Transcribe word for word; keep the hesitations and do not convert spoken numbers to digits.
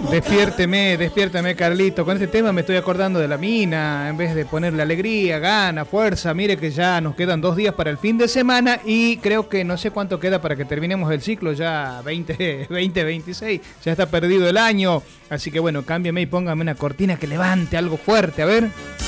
Despiérteme, despiérteme, Carlito. Con este tema me estoy acordando de la mina. En vez de ponerle alegría, gana, fuerza. Mire que ya nos quedan dos días para el fin de semana. Y creo que no sé cuánto queda para que terminemos el ciclo. Ya veinte, veinte, veintiséis. Ya está perdido el año. Así que bueno, cámbiame y póngame una cortina que levante algo fuerte. A ver.